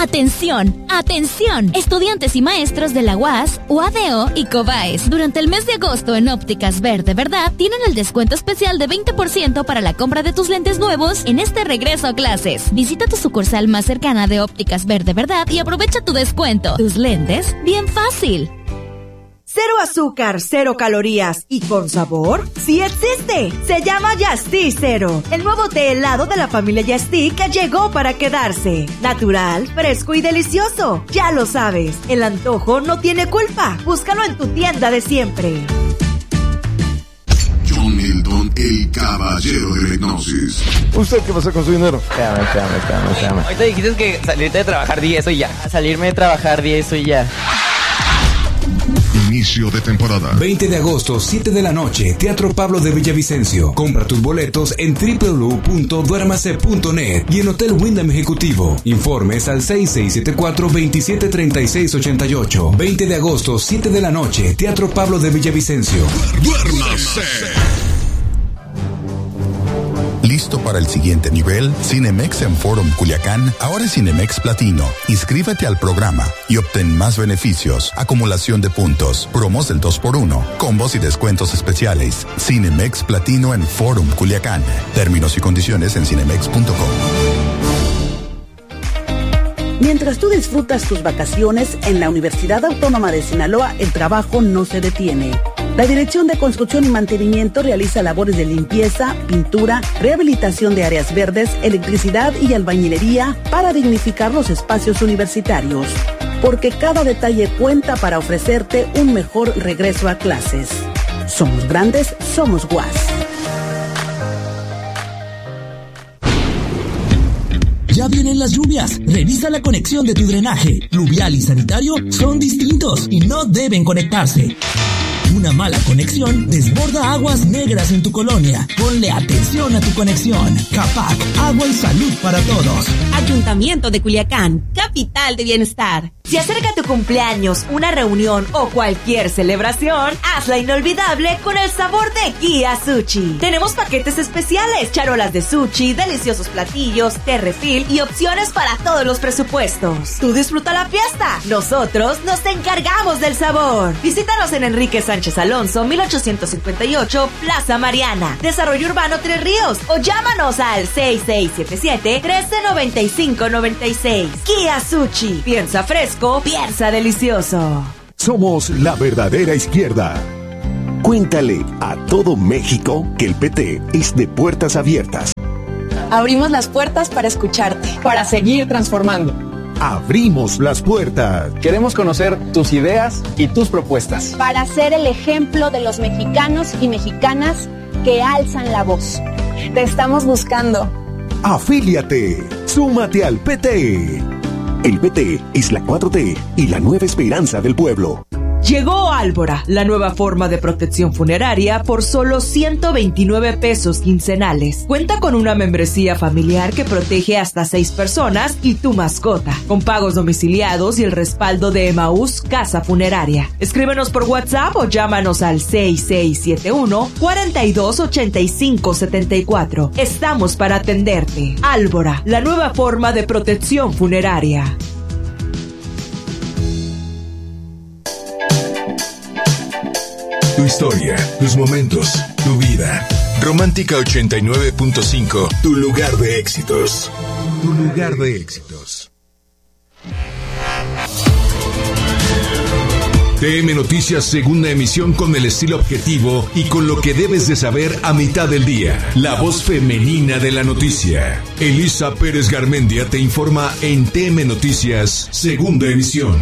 ¡Atención! ¡Atención! Estudiantes y maestros de la UAS, UADO y COBAES. Durante el mes de agosto en Ópticas Verde Verdad tienen el descuento especial de 20% para la compra de tus lentes nuevos en este regreso a clases. Visita tu sucursal más cercana de Ópticas Verde Verdad y aprovecha tu descuento. Tus lentes, bien fácil. Cero azúcar, cero calorías y con sabor, sí existe. Se llama Yastí Cero, el nuevo té helado de la familia Yastí que llegó para quedarse. Natural, fresco y delicioso. Ya lo sabes, el antojo no tiene culpa. Búscalo en tu tienda de siempre. John Milton, el caballero de la hipnosis. ¿Usted qué pasa con su dinero? Espérame. Ahorita dijiste que salirte de trabajar 10 y ya. Salirme de trabajar 10 y ya. Inicio de temporada. 20 de agosto, 7 de la noche, Teatro Pablo de Villavicencio. Compra tus boletos en www.duermase.net y en Hotel Wyndham Ejecutivo. Informes al 6674-273688. 20 de agosto, 7 de la noche, Teatro Pablo de Villavicencio. ¡Duérmase! ¿Listo para el siguiente nivel? Cinemex en Forum Culiacán ahora es Cinemex Platino. Inscríbete al programa y obtén más beneficios, acumulación de puntos, promos del 2x1, combos y descuentos especiales. Cinemex Platino en Forum Culiacán. Términos y condiciones en cinemex.com. Mientras tú disfrutas tus vacaciones, en la Universidad Autónoma de Sinaloa el trabajo no se detiene. La Dirección de Construcción y Mantenimiento realiza labores de limpieza, pintura, rehabilitación de áreas verdes, electricidad y albañilería para dignificar los espacios universitarios. Porque cada detalle cuenta para ofrecerte un mejor regreso a clases. Somos grandes, somos UAS. Ya vienen las lluvias. Revisa la conexión de tu drenaje. Pluvial y sanitario son distintos y no deben conectarse. Una mala conexión desborda aguas negras en tu colonia. Ponle atención a tu conexión. CAPAC, agua y salud para todos. Ayuntamiento de Culiacán, capital de bienestar. Si acerca tu cumpleaños, una reunión o cualquier celebración, hazla inolvidable con el sabor de Kia Sushi. Tenemos paquetes especiales, charolas de sushi, deliciosos platillos, té refill y opciones para todos los presupuestos. Tú disfruta la fiesta, nosotros nos encargamos del sabor. Visítanos en Enrique Sánchez Alonso, 1858, Plaza Mariana, Desarrollo Urbano Tres Ríos, o llámanos al 6677-139596. Kia Sushi, piensa fresco, piensa delicioso. Somos la verdadera izquierda. Cuéntale a todo México que el PT es de puertas abiertas. Abrimos las puertas para escucharte, para seguir transformando. Abrimos las puertas. Queremos conocer tus ideas y tus propuestas. Para ser el ejemplo de los mexicanos y mexicanas que alzan la voz. Te estamos buscando. Afíliate. Súmate al PT. El PT es la 4T y la nueva esperanza del pueblo. Llegó Álvora, la nueva forma de protección funeraria por solo 129 pesos quincenales. Cuenta con una membresía familiar que protege hasta 6 personas y tu mascota, con pagos domiciliados y el respaldo de Emaús Casa Funeraria. Escríbenos por WhatsApp o llámanos al 6671-428574. Estamos para atenderte. Álvora, la nueva forma de protección funeraria. Tu historia, tus momentos, tu vida. Romántica 89.5, tu lugar de éxitos. Tu lugar de éxitos. TM Noticias, segunda emisión, con el estilo objetivo y con lo que debes de saber a mitad del día. La voz femenina de la noticia. Elisa Pérez Garmendia te informa en TM Noticias, segunda emisión.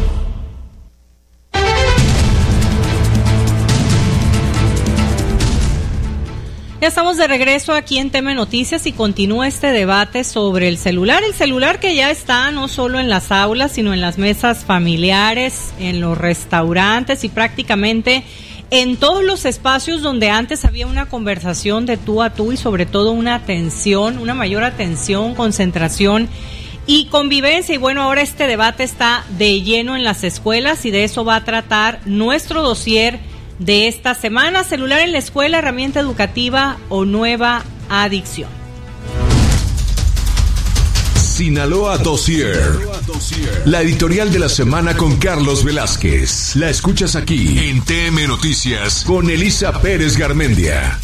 Ya estamos de regreso aquí en TM Noticias y continúa este debate sobre el celular que ya está no solo en las aulas, sino en las mesas familiares, en los restaurantes y prácticamente en todos los espacios donde antes había una conversación de tú a tú y sobre todo una mayor atención, concentración y convivencia. Y bueno, ahora este debate está de lleno en las escuelas y de eso va a tratar nuestro dossier de esta semana: celular en la escuela, herramienta educativa o nueva adicción. Sinaloa Dossier. La editorial de la semana con Carlos Velázquez. La escuchas aquí en TM Noticias con Elisa Pérez Garmendia.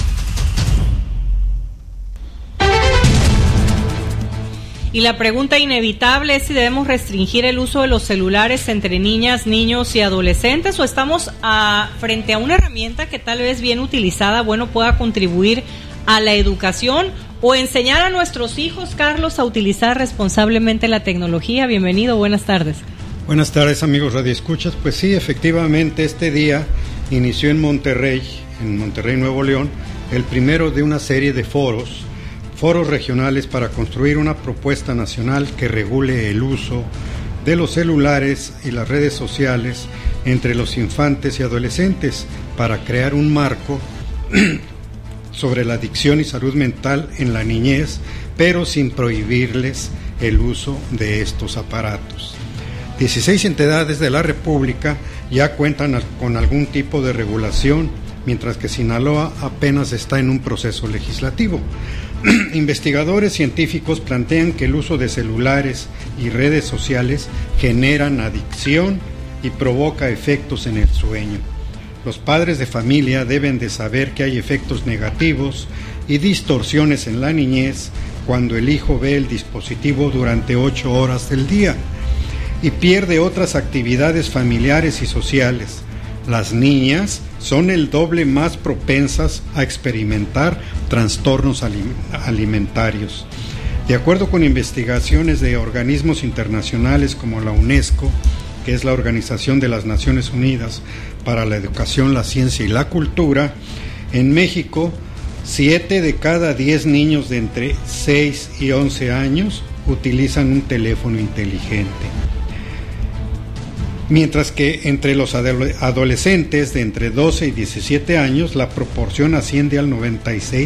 Y la pregunta inevitable es si debemos restringir el uso de los celulares entre niñas, niños y adolescentes, o estamos frente a una herramienta que tal vez bien utilizada, pueda contribuir a la educación o enseñar a nuestros hijos, Carlos, a utilizar responsablemente la tecnología. Bienvenido, buenas tardes. Buenas tardes, amigos radioescuchas. Pues sí, efectivamente, este día inició en Monterrey, Nuevo León, el primero de una serie de foros regionales para construir una propuesta nacional que regule el uso de los celulares y las redes sociales entre los infantes y adolescentes para crear un marco sobre la adicción y salud mental en la niñez, pero sin prohibirles el uso de estos aparatos. 16 entidades de la República ya cuentan con algún tipo de regulación, mientras que Sinaloa apenas está en un proceso legislativo. Investigadores científicos plantean que el uso de celulares y redes sociales generan adicción y provoca efectos en el sueño. Los padres de familia deben de saber que hay efectos negativos y distorsiones en la niñez cuando el hijo ve el dispositivo durante 8 horas del día y pierde otras actividades familiares y sociales. Las niñas son el doble más propensas a experimentar trastornos alimentarios. De acuerdo con investigaciones de organismos internacionales como la UNESCO, que es la Organización de las Naciones Unidas para la Educación, la Ciencia y la Cultura, en México, 7 de cada 10 niños de entre 6 y 11 años utilizan un teléfono inteligente. Mientras que entre los adolescentes de entre 12 y 17 años la proporción asciende al 96%.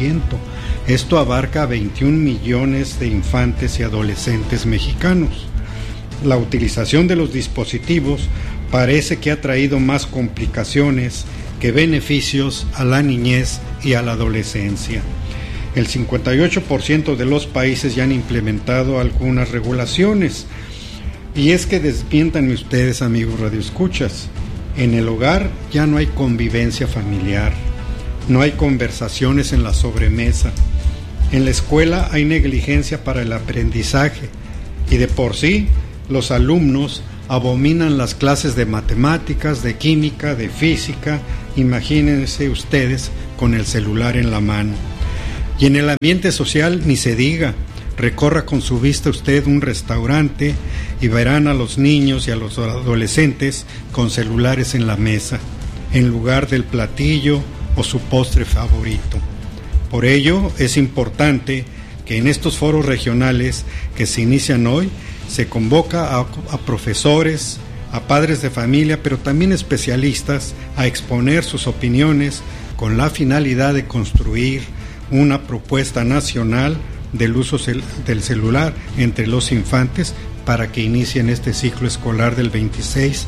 Esto abarca a 21 millones de infantes y adolescentes mexicanos. La utilización de los dispositivos parece que ha traído más complicaciones que beneficios a la niñez y a la adolescencia. El 58% de los países ya han implementado algunas regulaciones. Y es que desmiéntanme ustedes, amigos radioescuchas, en el hogar ya no hay convivencia familiar, no hay conversaciones en la sobremesa, en la escuela hay negligencia para el aprendizaje y de por sí los alumnos abominan las clases de matemáticas, de química, de física, imagínense ustedes con el celular en la mano. Y en el ambiente social ni se diga. Recorra con su vista usted un restaurante y verán a los niños y a los adolescentes con celulares en la mesa, en lugar del platillo o su postre favorito. Por ello, es importante que en estos foros regionales que se inician hoy, se convoca a profesores, a padres de familia, pero también especialistas, a exponer sus opiniones con la finalidad de construir una propuesta nacional del uso del celular entre los infantes para que inicien este ciclo escolar del 26-27.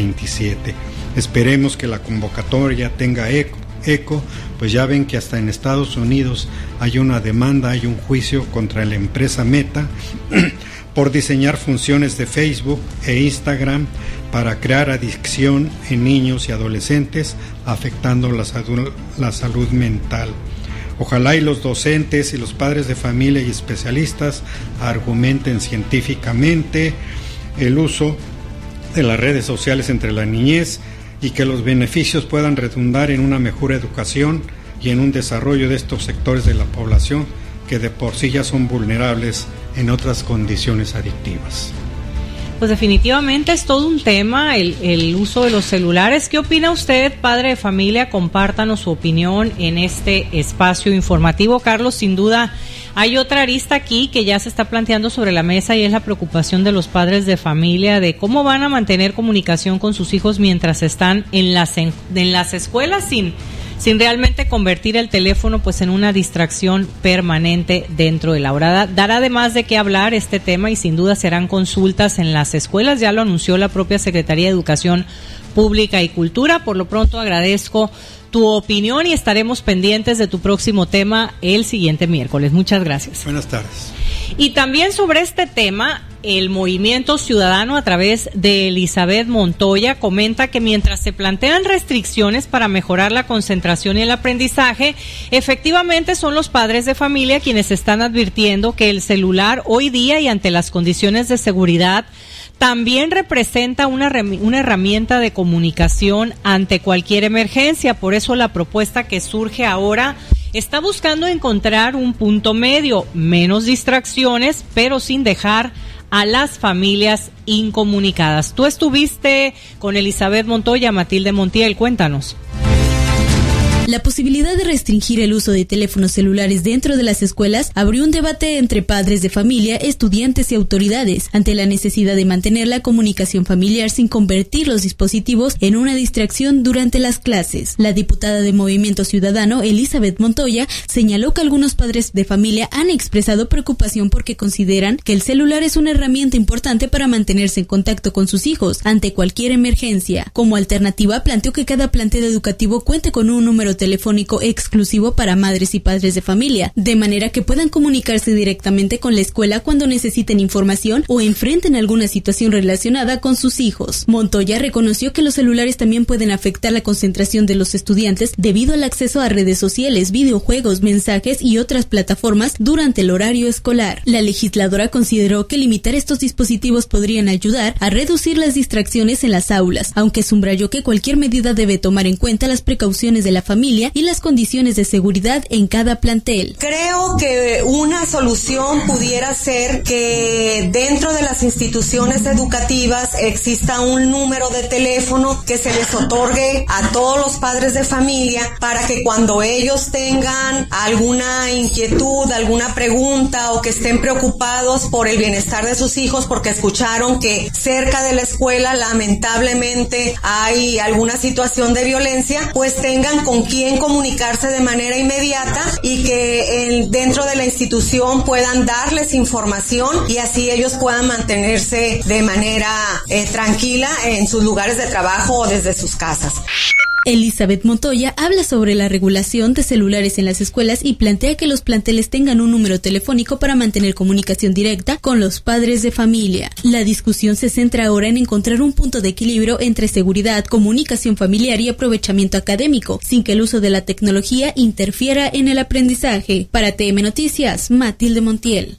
Esperemos que la convocatoria tenga eco, pues ya ven que hasta en Estados Unidos hay una demanda, hay un juicio contra la empresa Meta por diseñar funciones de Facebook e Instagram para crear adicción en niños y adolescentes, afectando la salud mental. Ojalá y los docentes y los padres de familia y especialistas argumenten científicamente el uso de las redes sociales entre la niñez y que los beneficios puedan redundar en una mejor educación y en un desarrollo de estos sectores de la población que de por sí ya son vulnerables en otras condiciones adictivas. Pues definitivamente es todo un tema el uso de los celulares. ¿Qué opina usted, padre de familia? Compártanos su opinión en este espacio informativo. Carlos, sin duda hay otra arista aquí que ya se está planteando sobre la mesa y es la preocupación de los padres de familia de cómo van a mantener comunicación con sus hijos mientras están en las escuelas sin realmente convertir el teléfono pues en una distracción permanente dentro de la hora. Dará además de qué hablar este tema y sin duda serán consultas en las escuelas, ya lo anunció la propia Secretaría de Educación Pública y Cultura. Por lo pronto agradezco tu opinión y estaremos pendientes de tu próximo tema el siguiente miércoles. Muchas gracias. Buenas tardes. Y también sobre este tema, el Movimiento Ciudadano a través de Elizabeth Montoya comenta que mientras se plantean restricciones para mejorar la concentración y el aprendizaje, efectivamente son los padres de familia quienes están advirtiendo que el celular hoy día y ante las condiciones de seguridad también representa una herramienta de comunicación ante cualquier emergencia. Por eso la propuesta que surge ahora está buscando encontrar un punto medio, menos distracciones, pero sin dejar a las familias incomunicadas. Tú estuviste con Elizabeth Montoya, Matilde Montiel, cuéntanos. La posibilidad de restringir el uso de teléfonos celulares dentro de las escuelas abrió un debate entre padres de familia, estudiantes y autoridades ante la necesidad de mantener la comunicación familiar sin convertir los dispositivos en una distracción durante las clases. La diputada de Movimiento Ciudadano, Elizabeth Montoya, señaló que algunos padres de familia han expresado preocupación porque consideran que el celular es una herramienta importante para mantenerse en contacto con sus hijos ante cualquier emergencia. Como alternativa, planteó que cada plantel educativo cuente con un número telefónico exclusivo para madres y padres de familia, de manera que puedan comunicarse directamente con la escuela cuando necesiten información o enfrenten alguna situación relacionada con sus hijos. Montoya reconoció que los celulares también pueden afectar la concentración de los estudiantes debido al acceso a redes sociales, videojuegos, mensajes y otras plataformas durante el horario escolar. La legisladora consideró que limitar estos dispositivos podrían ayudar a reducir las distracciones en las aulas, aunque subrayó que cualquier medida debe tomar en cuenta las precauciones de la familia y las condiciones de seguridad en cada plantel. Creo que una solución pudiera ser que dentro de las instituciones educativas exista un número de teléfono que se les otorgue a todos los padres de familia para que cuando ellos tengan alguna inquietud, alguna pregunta o que estén preocupados por el bienestar de sus hijos porque escucharon que cerca de la escuela lamentablemente hay alguna situación de violencia, pues tengan con quién comunicarse de manera inmediata y que dentro de la institución puedan darles información y así ellos puedan mantenerse de manera tranquila en sus lugares de trabajo o desde sus casas. Elizabeth Montoya habla sobre la regulación de celulares en las escuelas y plantea que los planteles tengan un número telefónico para mantener comunicación directa con los padres de familia. La discusión se centra ahora en encontrar un punto de equilibrio entre seguridad, comunicación familiar y aprovechamiento académico, sin que el uso de la tecnología interfiera en el aprendizaje. Para TM Noticias, Matilde Montiel.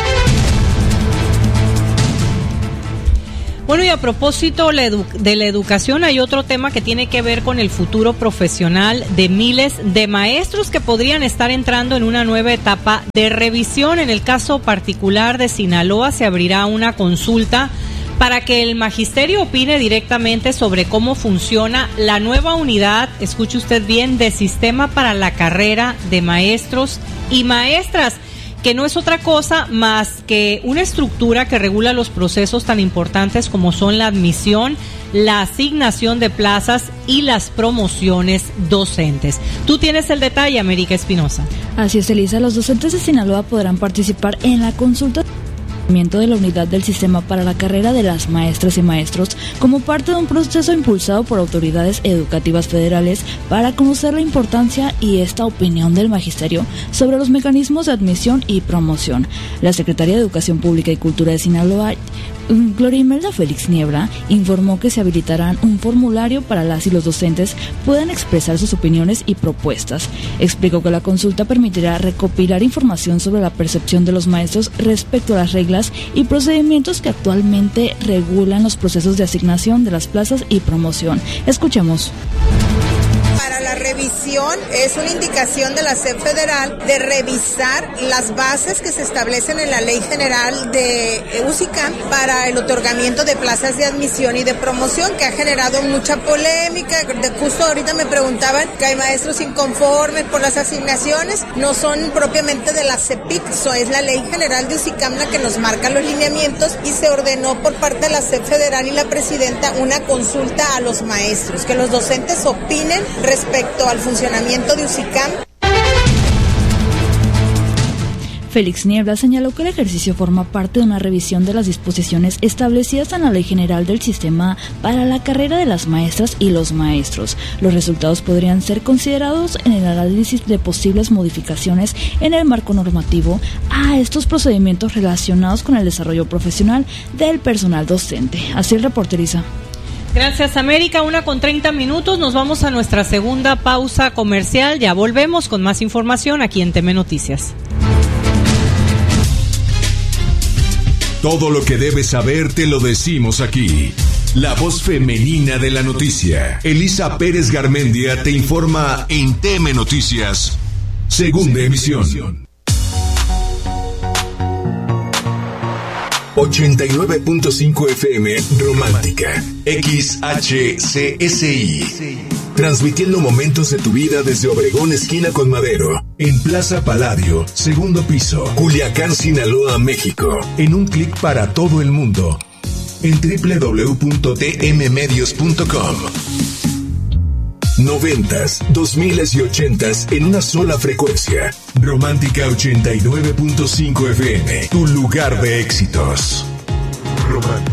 Bueno, y a propósito de la educación, hay otro tema que tiene que ver con el futuro profesional de miles de maestros que podrían estar entrando en una nueva etapa de revisión. En el caso particular de Sinaloa, se abrirá una consulta para que el magisterio opine directamente sobre cómo funciona la nueva unidad, escuche usted bien, de sistema para la carrera de maestros y maestras, que no es otra cosa más que una estructura que regula los procesos tan importantes como son la admisión, la asignación de plazas y las promociones docentes. Tú tienes el detalle, América Espinosa. Así es, Elisa. Los docentes de Sinaloa podrán participar en la consulta de la unidad del sistema para la carrera de las maestras y maestros como parte de un proceso impulsado por autoridades educativas federales para conocer la importancia y esta opinión del magisterio sobre los mecanismos de admisión y promoción. La Secretaría de Educación Pública y Cultura de Sinaloa, Gloria Imelda Félix Niebla, informó que se habilitarán un formulario para las y los docentes puedan expresar sus opiniones y propuestas. Explicó que la consulta permitirá recopilar información sobre la percepción de los maestros respecto a las reglas y procedimientos que actualmente regulan los procesos de asignación de las plazas y promoción. Escuchemos. Para la revisión es una indicación de la SEP federal de revisar las bases que se establecen en la Ley General de UCICAM para el otorgamiento de plazas de admisión y de promoción, que ha generado mucha polémica. Justo ahorita me preguntaban que hay maestros inconformes por las asignaciones, no son propiamente de la CEPIC, es la Ley General de UCICAM la que nos marca los lineamientos y se ordenó por parte de la SEP federal y la presidenta una consulta a los maestros, que los docentes opinen respecto al funcionamiento de UCICAM. Félix Niebla señaló que el ejercicio forma parte de una revisión de las disposiciones establecidas en la Ley General del Sistema para la carrera de las maestras y los maestros. Los resultados podrían ser considerados en el análisis de posibles modificaciones en el marco normativo a estos procedimientos relacionados con el desarrollo profesional del personal docente. Así el reporteriza. Gracias, América. 1:30. Nos vamos a nuestra segunda pausa comercial. Ya volvemos con más información aquí en TV Noticias. Todo lo que debes saber te lo decimos aquí. La voz femenina de la noticia. Elisa Pérez Garmendia te informa en TV Noticias, segunda emisión. 89.5 FM Romántica, XHCSI. Transmitiendo momentos de tu vida desde Obregón, esquina con Madero, en Plaza Palladio, segundo piso, Culiacán, Sinaloa, México. En un clic para todo el mundo, en www.tmmedios.com. 90s, 2000s y 80s en una sola frecuencia. Romántica 89.5 FM, tu lugar de éxitos. Romántica.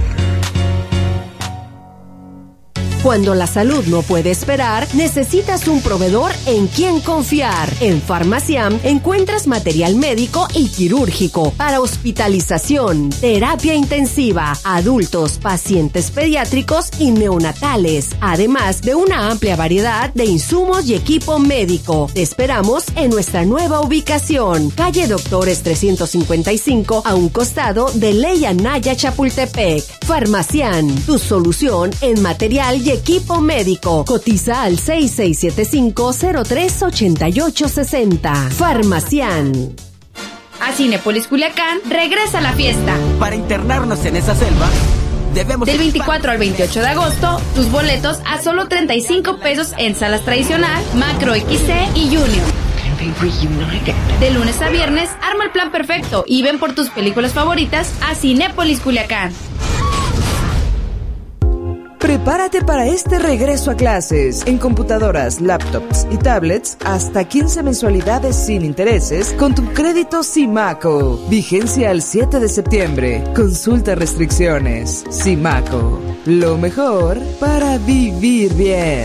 Cuando la salud no puede esperar, necesitas un proveedor en quien confiar. En Farmaciam encuentras material médico y quirúrgico para hospitalización, terapia intensiva, adultos, pacientes pediátricos y neonatales, además de una amplia variedad de insumos y equipo médico. Te esperamos en nuestra nueva ubicación, calle Doctores 355, a un costado de Ley Anaya, Chapultepec. Farmaciam, tu solución en material y equipo médico. Cotiza al 6675-038860. Farmaciam. A Cinépolis Culiacán regresa la fiesta. Para internarnos en esa selva, debemos... Del 24 al 28 de agosto, tus boletos a solo 35 pesos en salas tradicional, Macro XC y Junior. De lunes a viernes, arma el plan perfecto y ven por tus películas favoritas a Cinépolis Culiacán. Prepárate para este regreso a clases. En computadoras, laptops y tablets, hasta 15 mensualidades sin intereses con tu crédito Simaco. Vigencia al 7 de septiembre. Consulta restricciones. Simaco, lo mejor para vivir bien.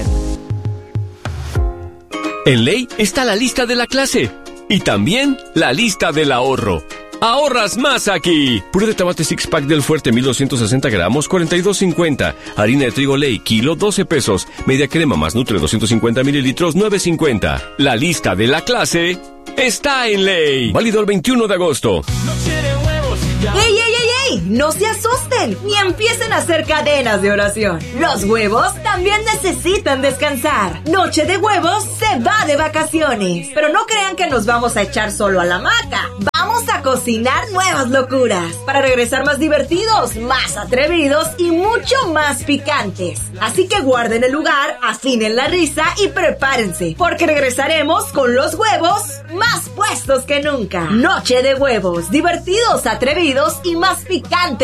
En Ley está la lista de la clase y también la lista del ahorro. ¡Ahorras más aquí! Puré de tomate six pack del Fuerte 1260 gramos, 42.50. Harina de trigo Ley, kilo, 12 pesos. Media crema más Nutre, 250 mililitros, 9.50. La lista de la clase está en Ley. Válido el 21 de agosto. ¡Ey, ey, ey, ey! ¡No se asusten! Ni empiecen a hacer cadenas de oración. Los huevos también necesitan descansar. Noche de Huevos se va de vacaciones. Pero no crean que nos vamos a echar solo a la hamaca. Vamos a cocinar nuevas locuras para regresar más divertidos, más atrevidos y mucho más picantes. Así que guarden el lugar, afinen la risa y prepárense, porque regresaremos con los huevos más puestos que nunca. Noche de Huevos, divertidos, atrevidos y más picantes